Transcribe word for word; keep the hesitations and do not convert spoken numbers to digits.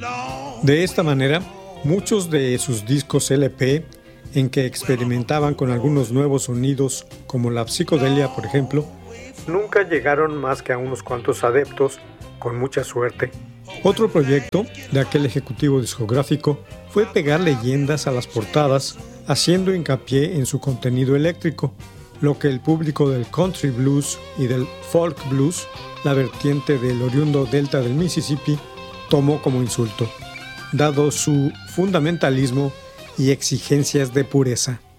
De esta manera, muchos de sus discos L P, en que experimentaban con algunos nuevos sonidos, como la psicodelia, por ejemplo, nunca llegaron más que a unos cuantos adeptos, con mucha suerte. Otro proyecto de aquel ejecutivo discográfico fue pegar leyendas a las portadas, haciendo hincapié en su contenido eléctrico, lo que el público del country blues y del folk blues, la vertiente del oriundo delta del Mississippi, tomó como insulto, dado su fundamentalismo y exigencias de pureza.